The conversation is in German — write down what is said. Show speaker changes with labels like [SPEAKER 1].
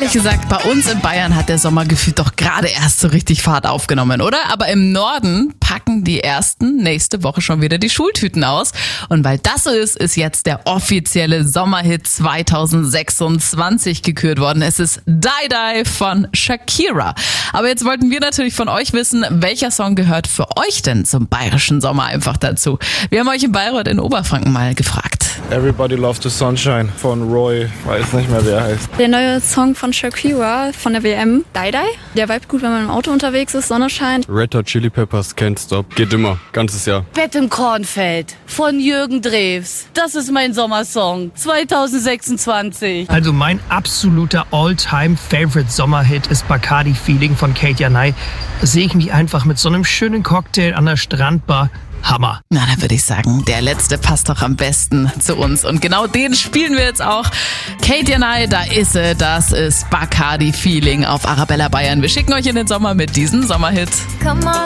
[SPEAKER 1] ehrlich gesagt, bei uns in Bayern hat der Sommer gefühlt doch gerade erst so richtig Fahrt aufgenommen, oder? Aber im Norden packen die Ersten nächste Woche schon wieder die Schultüten aus. Und weil das so ist, ist jetzt der offizielle Sommerhit 2026 gekürt worden. Es ist Die Die von Shakira. Aber jetzt wollten wir natürlich von euch wissen, welcher Song gehört für euch denn zum bayerischen Sommer einfach dazu? Wir haben euch in Bayreuth in Oberfranken mal gefragt.
[SPEAKER 2] Everybody Loves the Sunshine von Roy, weiß nicht mehr, wer er heißt.
[SPEAKER 3] Der neue Song von Shakira von der WM, Die Die. Der vibet gut, wenn man im Auto unterwegs ist, Sonne scheint.
[SPEAKER 4] Red Hot Chili Peppers, Can't Stop, geht immer, ganzes Jahr.
[SPEAKER 5] Bett im Kornfeld von Jürgen Drews. Das ist mein Sommersong 2026.
[SPEAKER 6] Also mein absoluter All-Time-Favorite Sommerhit ist Bacardi Feeling von Kate Janai. Da sehe ich mich einfach mit so einem schönen Cocktail an der Strandbar. Hammer.
[SPEAKER 1] Na, dann würde ich sagen, der letzte passt doch am besten zu uns. Und genau den spielen wir jetzt auch. Kate Janai, da ist sie. Das ist Bacardi Feeling auf Arabella Bayern. Wir schicken euch in den Sommer mit diesem Sommerhit.